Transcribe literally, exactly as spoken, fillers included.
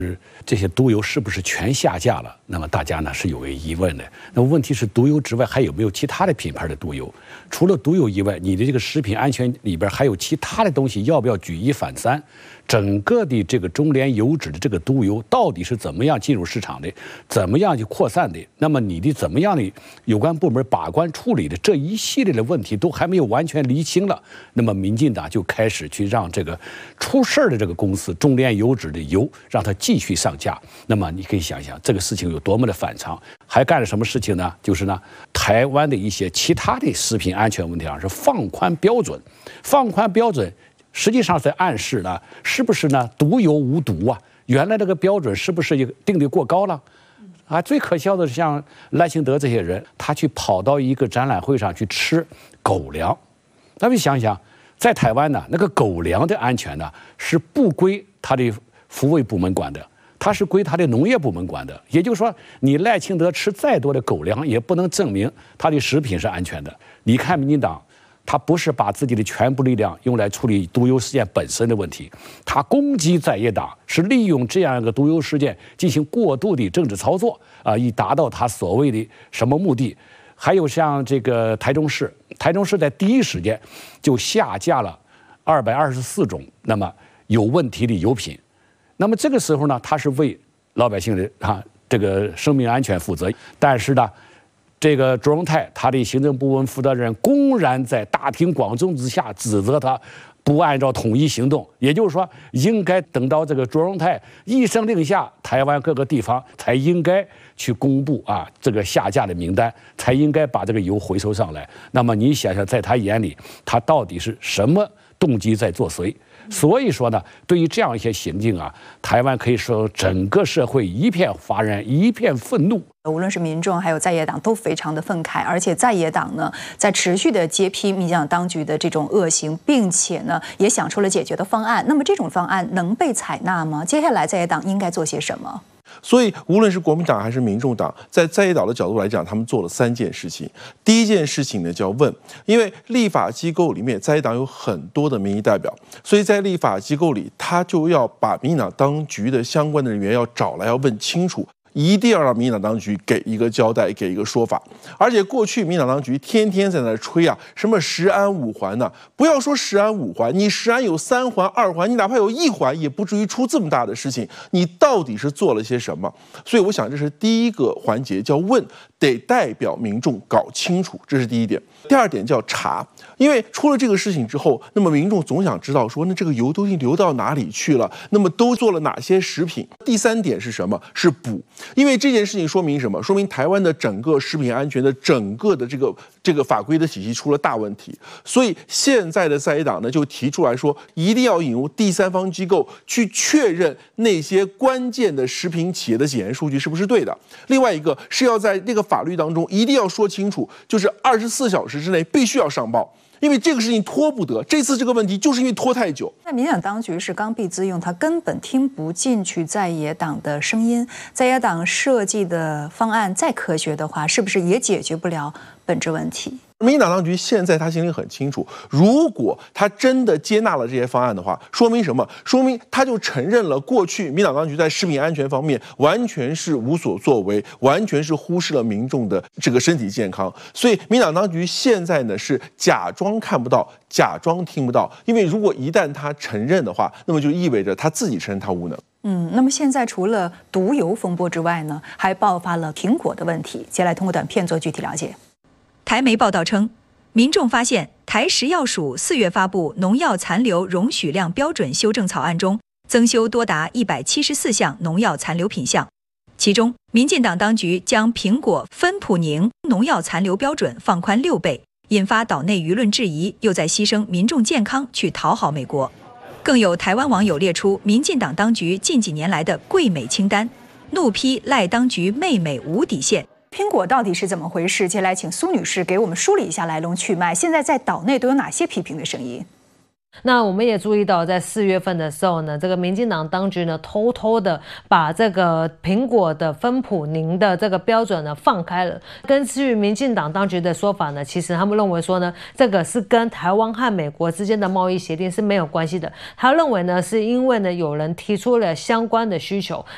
这些毒油是不是全下架了？那么大家呢是有个疑问的。那么问题是，毒油之外还有没有其他的品牌的毒油？除了毒油以外，你的这个食品安全里边还有其他的东西，要不要举一反三？整个的这个中联油脂的这个毒油到底是怎么样进入市场的？怎么样去扩散的？那么你的怎么样的有关部门把关处理的这一系列的问题都还没有完全厘清了，那么民进党就开始去让这个出事儿的这个公司中联油脂的油让它继续上架。那么你可以想想这个事情有多么的反常。还干了什么事情呢？就是呢，台湾的一些其他的食品安全问题上是放宽标准，放宽标准。实际上在暗示呢，是不是呢？毒油无毒啊？原来这个标准是不是定得过高了？啊，最可笑的是像赖清德这些人，他去跑到一个展览会上去吃狗粮。咱们想想，在台湾呢，那个狗粮的安全呢是不归他的福卫部门管的，它是归他的农业部门管的。也就是说，你赖清德吃再多的狗粮，也不能证明他的食品是安全的。你看民进党。他不是把自己的全部力量用来处理毒油事件本身的问题，他攻击在野党是利用这样一个毒油事件进行过度的政治操作啊，以达到他所谓的什么目的？还有像这个台中市，台中市在第一时间就下架了二百二十四种那么有问题的油品，那么这个时候呢，他是为老百姓的啊这个生命安全负责，但是呢。这个卓荣泰，他的行政部门负责人公然在大庭广众之下指责他不按照统一行动，也就是说，应该等到这个卓荣泰一声令下，台湾各个地方才应该去公布啊这个下架的名单，才应该把这个油回收上来。那么你想想，在他眼里，他到底是什么动机在作祟？所以说呢，对于这样一些行径啊，台湾可以说整个社会一片哗然，一片愤怒。 无论是民众还有在野党都非常的愤慨，而且在野党呢在持续的揭批民进党当局的这种恶行，并且呢也想出了解决的方案。那么这种方案能被采纳吗？接下来在野党应该做些什么？ 所以，无论是国民党还是民众党，在在野党的角度来讲，他们做了三件事情。第一件事情呢，叫问，因为立法机构里面在野党有很多的民意代表，所以在立法机构里，他就要把民进党当局的相关的人员要找来，要问清楚。一定要让民进党当局给一个交代，给一个说法。而且过去民进党当局天天在那吹啊，什么十安五环呢、啊？不要说十安五环，你十安有三环、二环，你哪怕有一环，也不至于出这么大的事情。你到底是做了些什么？所以我想这是第一个环节，叫问，得代表民众搞清楚，这是第一点。第二点叫查，因为出了这个事情之后，那么民众总想知道说，那这个油都已经流到哪里去了？那么都做了哪些食品？第三点是什么？是补。因为这件事情说明什么？说明台湾的整个食品安全的整个的这个这个法规的体系出了大问题，所以现在的在野党呢就提出来说，一定要引入第三方机构去确认那些关键的食品企业的检验数据是不是对的。另外一个是要在那个法律当中一定要说清楚，就是二十四小时之内必须要上报。因为这个事情拖不得，这次这个问题就是因为拖太久。 那民进党当局是刚愎自用，他根本听不进去在野党的声音。在野党设计的方案再科学的话，是不是也解决不了本质问题？ 民进党当局现在他心里很清楚，如果他真的接纳了这些方案的话，说明什么？说明他就承认了过去民进党当局在食品安全方面完全是无所作为，完全是忽视了民众的这个身体健康。所以民进党当局现在呢是假装看不到，假装听不到，因为如果一旦他承认的话，那么就意味着他自己承认他无能。 嗯，那么现在除了毒油风波之外呢，还爆发了苹果的问题。接下来通过短片做具体了解。 台媒报道称，民众发现台食药署四月发布农药残留容许量标准修正草案中，增修多达一百七十四项农药残留品项，其中民进党当局将苹果芬普宁农药残留标准放宽六倍，引发岛内舆论质疑，又在牺牲民众健康去讨好美国。更有台湾网友列出民进党当局近几年来的贵美清单，怒批赖当局媚美无底线。 苹果到底是怎么回事？接下来请苏女士给我们梳理一下来龙去脉。现在在岛内都有哪些批评的声音？ 那我们也注意到，在四月份的时候呢，这个民进党当局呢，偷偷的把这个苹果的芬普宁的这个标准呢放开了。根据民进党当局的说法呢，其实他们认为说呢，这个是跟台湾和美国之间的贸易协定是没有关系的。他认为呢，是因为呢有人提出了相关的需求，